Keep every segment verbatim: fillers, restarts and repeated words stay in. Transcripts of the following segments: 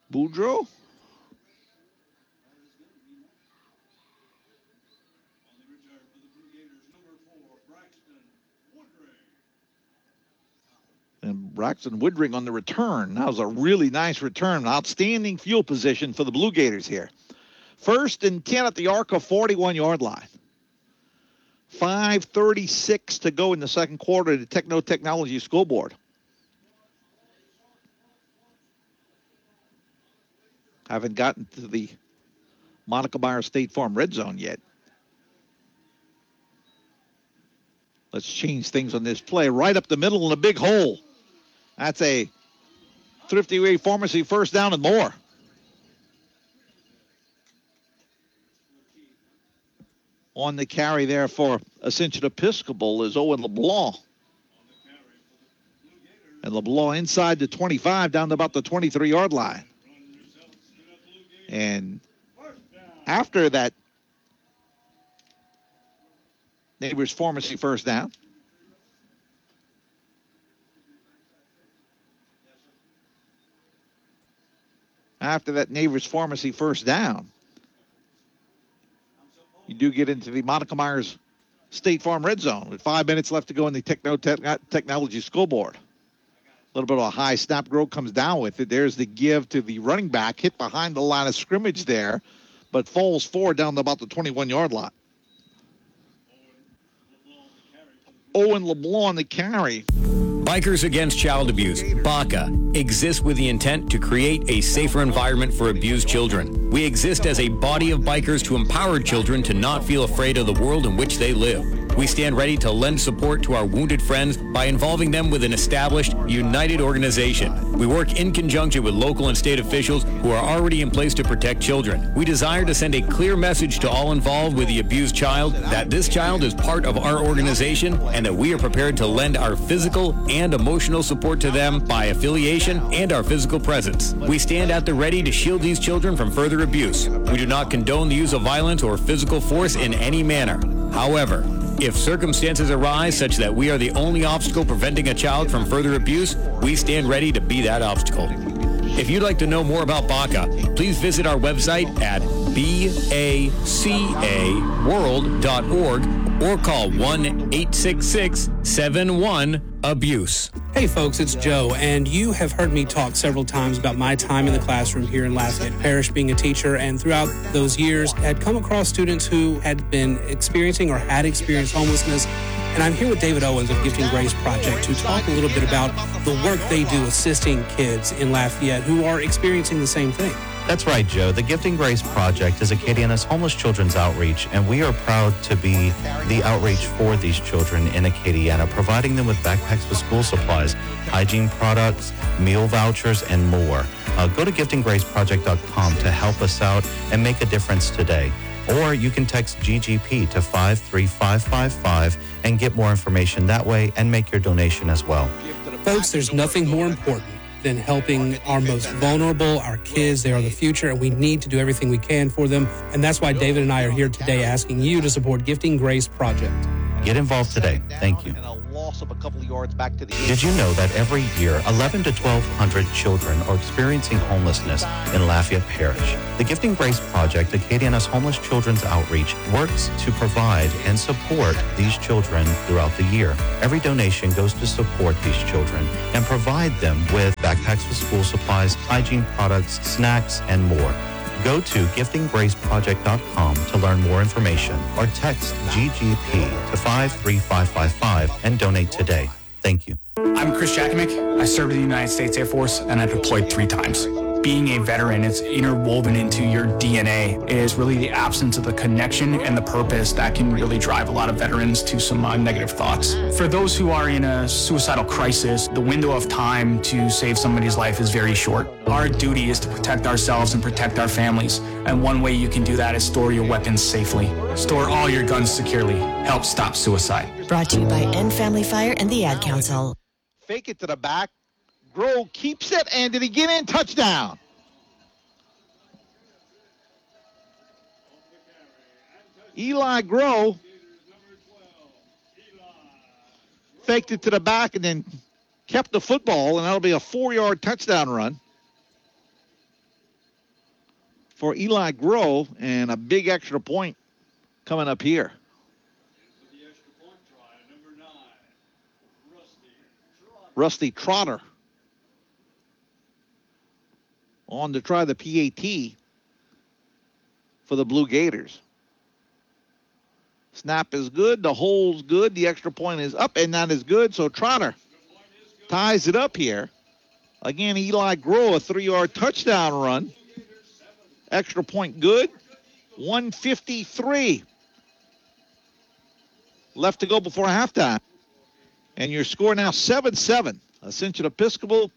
Boudreaux. And Braxton Woodring on the return. That was a really nice return. Outstanding field position for the Blue Gators here. First and ten at the Arca forty-one-yard line. five thirty-six to go in the second quarter at the Techno Technology Scoreboard. Haven't gotten to the Monica Meyer State Farm red zone yet. Let's change things on this play. Right up the middle in a big hole. That's a Thrifty Way Pharmacy first down and more. On the carry there for Ascension Episcopal is Owen LeBlanc. And LeBlanc inside the twenty-five down to about the twenty-three-yard line. And after that Neighbors Pharmacy first down, after that Neighbors Pharmacy first down, you do get into the Monica Myers State Farm red zone with five minutes left to go in the Techno Technology Scoreboard. A little bit of a high snap. Grove comes down with it. There's the give to the running back, hit behind the line of scrimmage there, but falls forward down to about the twenty-one-yard line. Owen LeBlanc on the carry. Bikers Against Child Abuse, B A C A, exists with the intent to create a safer environment for abused children. We exist as a body of bikers to empower children to not feel afraid of the world in which they live. We stand ready to lend support to our wounded friends by involving them with an established, united organization. We work in conjunction with local and state officials who are already in place to protect children. We desire to send a clear message to all involved with the abused child that this child is part of our organization and that we are prepared to lend our physical and emotional support to them by affiliation and our physical presence. We stand at the ready to shield these children from further abuse. We do not condone the use of violence or physical force in any manner. However, if circumstances arise such that we are the only obstacle preventing a child from further abuse, we stand ready to be that obstacle. If you'd like to know more about B A C A, please visit our website at B A C A world dot org or call one eight six six seven one abuse. Hey folks, it's Joe, and you have heard me talk several times about my time in the classroom here in Lafayette Parish being a teacher, and throughout those years had come across students who had been experiencing or had experienced homelessness. And I'm here with David Owens of Gifting Grace Project to talk a little bit about the work they do assisting kids in Lafayette who are experiencing the same thing. That's right, Joe. The Gifting Grace Project is Acadiana's homeless children's outreach, and we are proud to be the outreach for these children in Acadiana, providing them with backpacks with school supplies, hygiene products, meal vouchers, and more. Uh, go to gifting grace project dot com to help us out and make a difference today. Or you can text G G P to five three five five five and get more information that way and make your donation as well. Folks, there's nothing more important than helping our most vulnerable, our kids. They are the future, and we need to do everything we can for them. And that's why David and I are here today asking you to support Gifting Grace Project. Get involved today. Thank you. Of a couple of yards back to the Did you know that every year eleven to twelve hundred children are experiencing homelessness in Lafayette Parish? The Gifting Grace Project, Acadiana's homeless children's outreach, works to provide and support these children throughout the year. Every donation goes to support these children and provide them with backpacks with school supplies, hygiene products, snacks, and more. Go to gifting grace project dot com to learn more information or text G G P to five three five five five and donate today. Thank you. I'm Chris Jakimick. I served in the United States Air Force and I deployed three times. Being a veteran, it's interwoven into your D N A. It is really the absence of the connection and the purpose that can really drive a lot of veterans to some uh, negative thoughts. For those who are in a suicidal crisis, the window of time to save somebody's life is very short. Our duty is to protect ourselves and protect our families. And one way you can do that is store your weapons safely. Store all your guns securely. Help stop suicide. Brought to you by End Family Fire and the Ad Council. Fake it to the back. Grove keeps it, and did he get in? Touchdown. Eli Grove faked it to the back and then kept the football, and that'll be a four-yard touchdown run. for Eli Grove, and a big extra point coming up here. Rusty Trotter on to try the P A T for the Blue Gators. Snap is good. The hole's good. The extra point is up and not as good. So Trotter ties it up here. Again, Eli Grove, a three-yard touchdown run. Extra point good. one fifty-three left to go before halftime. And your score now seven seven. Ascension Episcopal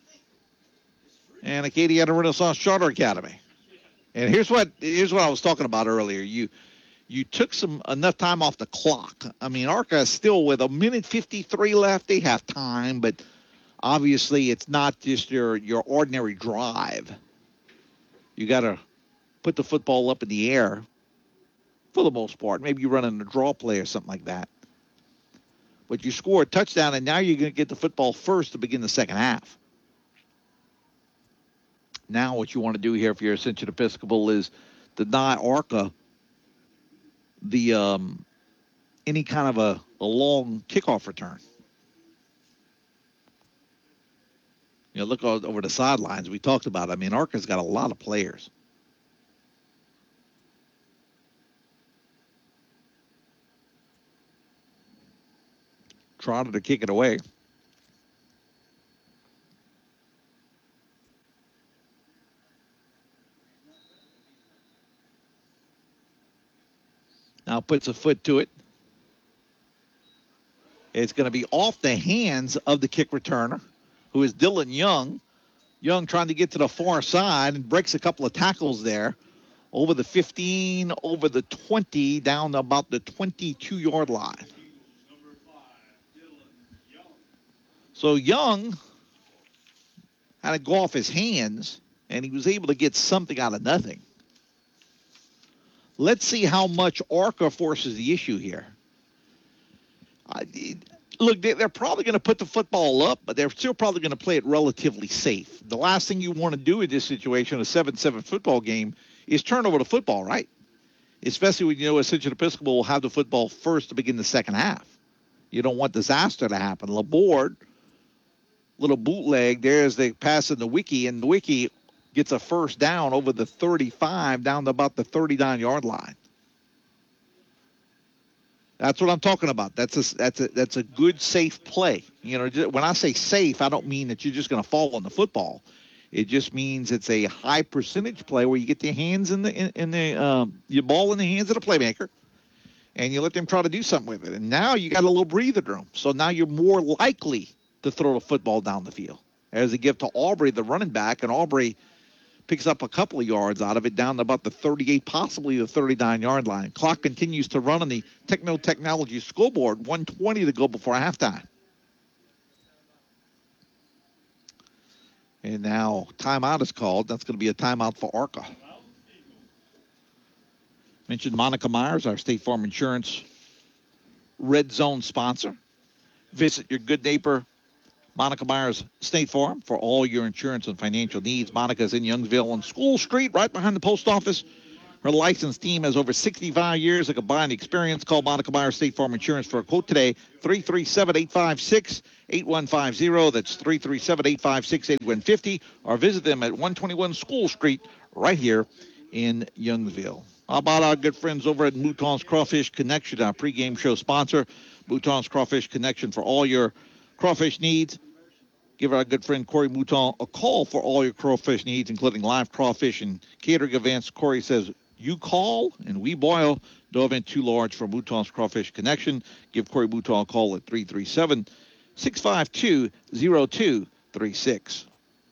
and Acadiana Renaissance Charter Academy. And here's what here's what I was talking about earlier. You you took some enough time off the clock. I mean, Arca is still with a minute fifty-three left. They have time, but obviously it's not just your, your ordinary drive. You got to put the football up in the air for the most part. Maybe you're running a draw play or something like that. But you score a touchdown, and now you're going to get the football first to begin the second half. Now what you want to do here if you're Ascension Episcopal is deny Arca the um, any kind of a, a long kickoff return. You know, look over the sidelines. We talked about it. I mean, Arca's got a lot of players. Trotter to kick it away. Now puts a foot to it. It's going to be off the hands of the kick returner, who is Dylan Young. Young trying to get to the far side and breaks a couple of tackles there. Over the fifteen, over the twenty, down to about the twenty-two-yard line. So Young had to go off his hands, and he was able to get something out of nothing. Let's see how much Arca forces the issue here. I, look, they're probably going to put the football up, but they're still probably going to play it relatively safe. The last thing you want to do in this situation, a seven seven football game, is turn over the football, right? Especially when you know Ascension Episcopal will have the football first to begin the second half. You don't want disaster to happen. Laborde, little bootleg, there's the pass in the wiki, and the wiki gets a first down over the thirty-five, down to about the thirty-nine-yard line. That's what I'm talking about. That's a, that's a, that's a good, safe play. You know, when I say safe, I don't mean that you're just going to fall on the football. It just means it's a high percentage play where you get your hands in the in, in the um, your ball in the hands of the playmaker, and you let them try to do something with it. And now you got a little breather room. So now you're more likely to throw the football down the field. There's a gift to Aubrey, the running back, and Aubrey picks up a couple of yards out of it, down to about the thirty-eight, possibly the thirty-nine-yard line. Clock continues to run on the Techno Technology scoreboard. one twenty to go before halftime. And now timeout is called. That's going to be a timeout for Arca. Mentioned Monica Myers, our State Farm Insurance Red Zone sponsor. Visit your good neighbor Monica Myers State Farm for all your insurance and financial needs. Monica's in Youngsville on School Street, right behind the post office. Her licensed team has over sixty-five years of combined experience. Call Monica Myers State Farm Insurance for a quote today, three three seven, eight five six, eight one five zero. That's three three seven, eight five six, eight one five zero. Or visit them at one twenty-one School Street right here in Youngsville. How about our good friends over at Mouton's Crawfish Connection, our pregame show sponsor. Mouton's Crawfish Connection for all your crawfish needs. Give our good friend Corey Mouton a call for all your crawfish needs, including live crawfish and catering events. Corey says, you call and we boil. No event too large for Mouton's Crawfish Connection. Give Corey Mouton a call at three three seven, six five two, zero two three six.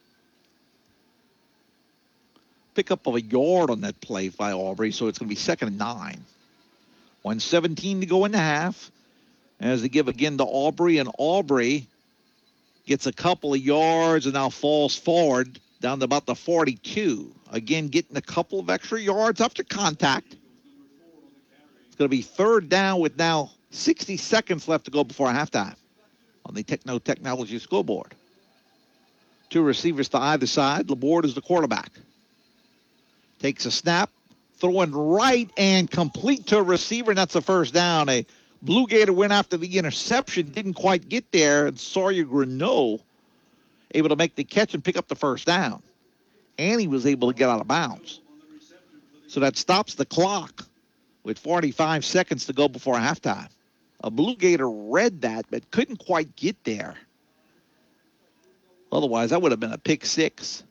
Pickup of a yard on that play by Aubrey, so it's going to be second and nine. one seventeen to go in the half. As they give again to Aubrey, and Aubrey gets a couple of yards and now falls forward down to about the forty-two. Again, getting a couple of extra yards after contact. It's going to be third down with now sixty seconds left to go before halftime on the Techno Technology scoreboard. Two receivers to either side. Laborde is the quarterback. Takes a snap, throwing right and complete to a receiver, and that's a first down. A Blue Gator went after the interception, didn't quite get there, and Sawyer Greneau able to make the catch and pick up the first down. And he was able to get out of bounds. So that stops the clock with forty-five seconds to go before halftime. A Blue Gator read that, but couldn't quite get there. Otherwise, that would have been a pick six.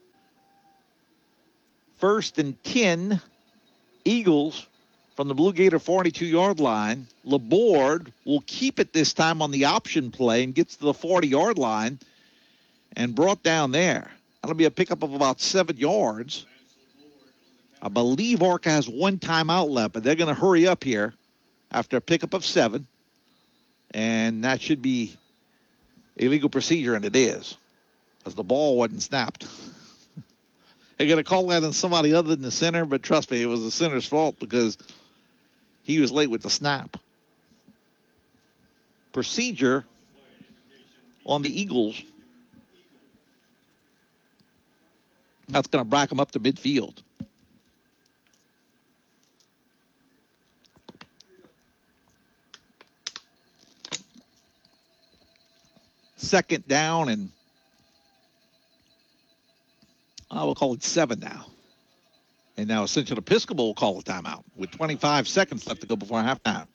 First and ten, Eagles from the Blue Gator forty-two-yard line. Laborde will keep it this time on the option play and gets to the forty-yard line and brought down there. That'll be a pickup of about seven yards. I believe Arca has one timeout left, but they're going to hurry up here after a pickup of seven. And that should be illegal procedure, and it is, as the ball wasn't snapped. They're going to call that on somebody other than the center, but trust me, it was the center's fault because he was late with the snap. Procedure on the Eagles. That's going to back them up to midfield. Second down, and I will call it seven now. And now Ascension Episcopal will call a timeout with twenty-five seconds left to go before halftime.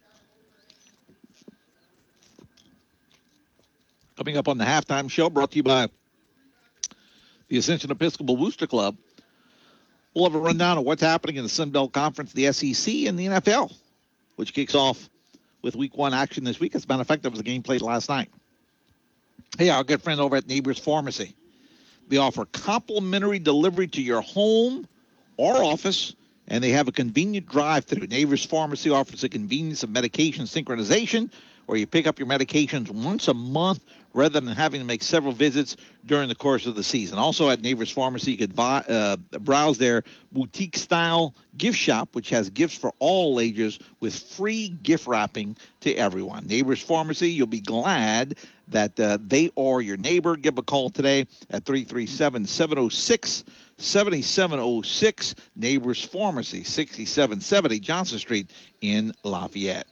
Coming up on the halftime show, brought to you by the Ascension Episcopal Booster Club. We'll have a rundown of what's happening in the Sun Belt Conference, the S E C, and the N F L, which kicks off with week one action this week. As a matter of fact, that was a game played last night. Hey, our good friend over at Neighbors Pharmacy. They offer complimentary delivery to your home or office, and they have a convenient drive-through. Neighbors Pharmacy offers the convenience of medication synchronization, where you pick up your medications once a month rather than having to make several visits during the course of the season. Also at Neighbors Pharmacy, you could buy, uh, browse their boutique-style gift shop, which has gifts for all ages with free gift wrapping to everyone. Neighbors Pharmacy, you'll be glad that uh, they are your neighbor. Give a call today at three three seven, seven oh six, seven seven oh six. Neighbors Pharmacy, sixty-seven seventy Johnson Street in Lafayette.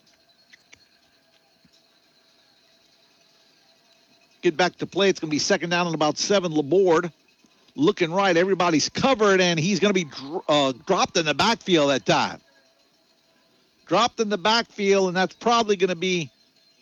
Get back to play. It's going to be second down and about seven. Laborde looking right. Everybody's covered, and he's going to be uh, dropped in the backfield that time. Dropped in the backfield, and that's probably going to be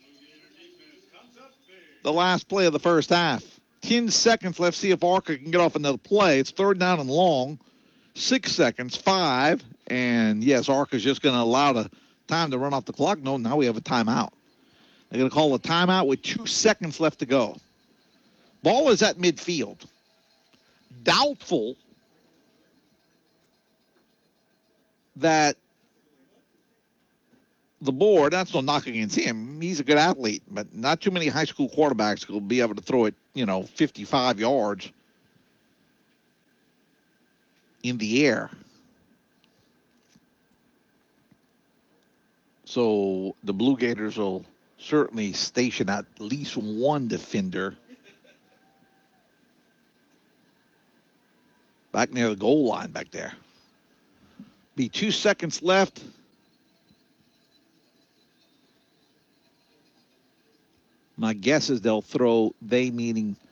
the last play of the first half. Ten seconds left. See if Arca can get off another play. It's third down and long. Six seconds. Five. And, yes, Arca's just going to allow the time to run off the clock. No, now we have a timeout. They're going to call a timeout with two seconds left to go. Ball is at midfield. Doubtful that the board, that's no knock against him. He's a good athlete, but not too many high school quarterbacks will be able to throw it, you know, fifty-five yards in the air. So the Blue Gators will certainly station at least one defender back near the goal line back there. Be two seconds left. My guess is they'll throw, they meaning